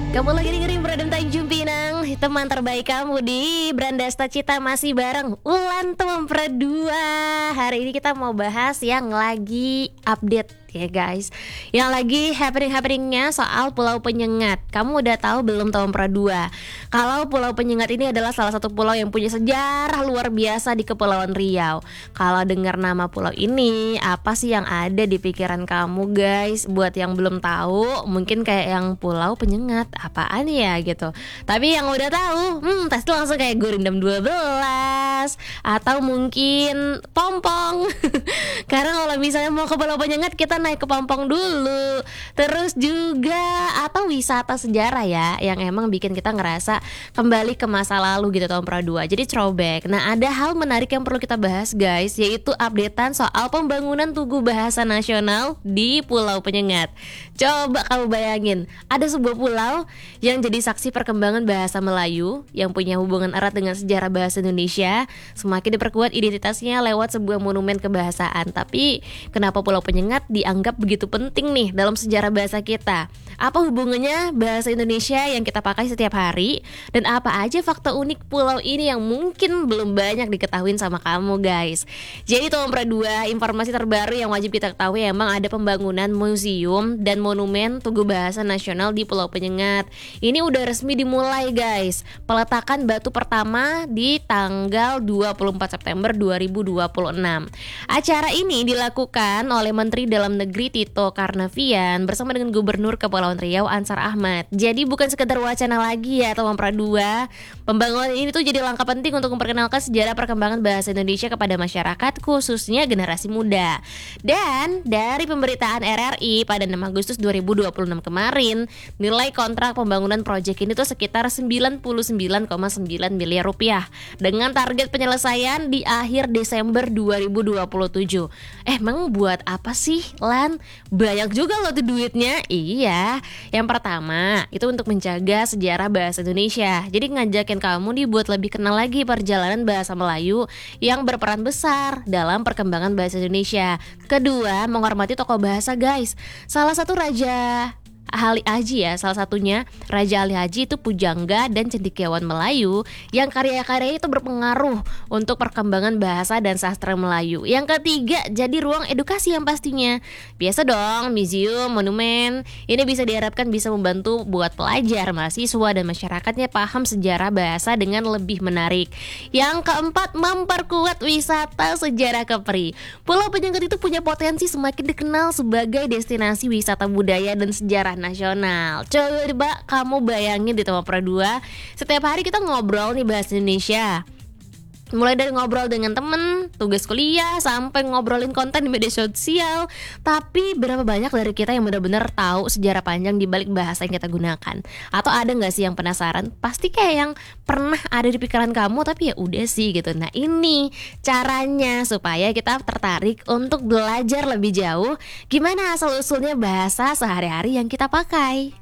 Kamu lagi dengerin Brodem Tanjung Pinang, teman terbaik kamu di Brandasta Cita. Masih bareng Ulan Tempra 2. Hari ini kita mau bahas yang lagi update ya guys, yang lagi happening-happeningnya soal Pulau Penyengat. Kamu udah tahu belum Tempra 2? Kalau Pulau Penyengat ini adalah salah satu pulau yang punya sejarah luar biasa di Kepulauan Riau. Kalau dengar nama pulau ini, apa sih yang ada di pikiran kamu guys? Buat yang belum tahu, mungkin kayak yang Pulau Penyengat, apaan ya gitu. Tapi yang udah tahu, pasti langsung kayak Gurindam 12 atau mungkin Pompong. Karena kalau misalnya mau ke Pulau Penyengat, kita naik ke Pompong dulu. Terus juga atau wisata sejarah ya, yang emang bikin kita ngerasa kembali ke masa lalu gitu Tempra 2. Jadi throwback. Nah, ada hal menarik yang perlu kita bahas guys, yaitu updatean soal pembangunan Tugu Bahasa Nasional di Pulau Penyengat. Coba kamu bayangin, ada sebuah pulau yang jadi saksi perkembangan bahasa Melayu, yang punya hubungan erat dengan sejarah bahasa Indonesia, semakin diperkuat identitasnya lewat sebuah monumen kebahasaan. Tapi kenapa Pulau Penyengat dianggap begitu penting nih dalam sejarah bahasa kita? Apa hubungannya bahasa Indonesia yang kita pakai setiap hari? Dan apa aja fakta unik pulau ini yang mungkin belum banyak diketahui sama kamu guys? Jadi Tempra 2, informasi terbaru yang wajib kita ketahui, emang ada pembangunan museum dan monumen Tugu Bahasa Nasional di Pulau Penyengat. Ini udah resmi dimulai guys. Peletakan batu pertama di tanggal 24 September 2026. Acara ini dilakukan oleh Menteri Dalam Negeri Tito Karnavian bersama dengan Gubernur Kepulauan Riau Ansar Ahmad. Jadi bukan sekedar wacana lagi ya Tempra 2. Pembangunan ini tuh jadi langkah penting untuk memperkenalkan sejarah perkembangan bahasa Indonesia kepada masyarakat, khususnya generasi muda. Dan dari pemberitaan RRI pada 6 Agustus 2026 kemarin, nilai kontrak pembangunan proyek ini tuh sekitar 99,9 miliar rupiah dengan target penyelesaian di akhir Desember 2027. Emang buat apa sih Lan? Banyak juga loh tuh duitnya. Iya, yang pertama itu untuk menjaga sejarah bahasa Indonesia. Jadi ngajakin kamu nih buat lebih kenal lagi perjalanan bahasa Melayu yang berperan besar dalam perkembangan bahasa Indonesia. Kedua, menghormati tokoh bahasa guys. Salah satu Raja Ali Haji ya, salah satunya Raja Ali Haji itu pujangga dan cendekiawan Melayu yang karya-karyanya itu berpengaruh untuk perkembangan bahasa dan sastra Melayu. Yang ketiga, jadi ruang edukasi yang pastinya. Biasa dong, museum, monumen. Ini bisa diharapkan bisa membantu buat pelajar, mahasiswa dan masyarakatnya paham sejarah bahasa dengan lebih menarik. Yang keempat, memperkuat wisata sejarah Kepri. Pulau Penyengat itu punya potensi semakin dikenal sebagai destinasi wisata budaya dan sejarah nasional. Coba kamu bayangin di Tempra 2, setiap hari kita ngobrol nih bahasa Indonesia. Mulai dari ngobrol dengan temen, tugas kuliah, sampai ngobrolin konten di media sosial. Tapi berapa banyak dari kita yang benar-benar tahu sejarah panjang di balik bahasa yang kita gunakan? Atau ada gak sih yang penasaran? Pasti kayak yang pernah ada di pikiran kamu, tapi ya udah sih gitu. Nah ini caranya supaya kita tertarik untuk belajar lebih jauh gimana asal-usulnya bahasa sehari-hari yang kita pakai.